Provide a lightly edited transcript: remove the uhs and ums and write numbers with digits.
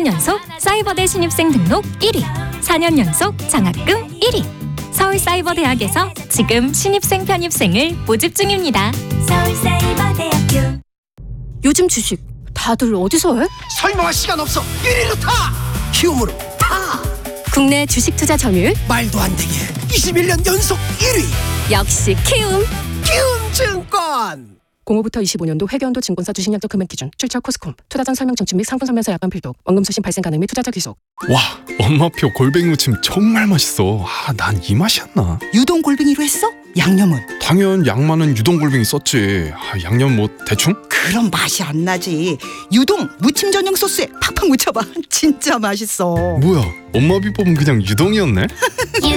4년 연속 사이버대 신입생 등록 1위, 4년 연속 장학금 1위. 서울사이버대학에서 지금 신입생 편입생을 모집 중입니다. 서울사이버대학교. 요즘 주식 다들 어디서 해? 설명할 시간 없어. 1위로 타. 키움으로 타. 국내 주식 투자 점유율 말도 안 되게 21년 연속 1위. 역시 키움. 키움증권. 05부터 25년도 회계연도 증권사 주식약정 금액 기준 출처 코스콤 투자전 설명 정책 및 상품 설명서 약관 필독 원금 수신 발생 가능 및 투자자 귀속. 와, 엄마표 골뱅이 무침 정말 맛있어. 난 이 맛이었나? 유동 골뱅이로 했어? 양념은? 당연 양 많은 유동 골뱅이 썼지. 양념 뭐 대충? 그럼 맛이 안 나지. 유동 무침 전용 소스에 팍팍 묻혀봐. 진짜 맛있어. 뭐야, 엄마 비법은 그냥 유동이었네?